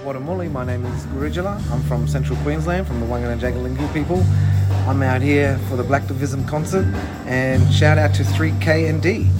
Watamuli. My name is Gurujala. I'm from Central Queensland, from the Wanguna Jagalingou people. I'm out here for the Black Divism concert, and shout out to 3K and D.